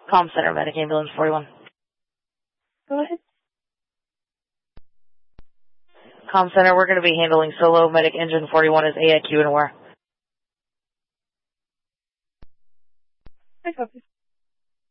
Comm Center, Medic Ambulance 41. Go ahead. Comm Center, we're going to be handling solo. Medic Engine 41 is AIQ and aware. I copy.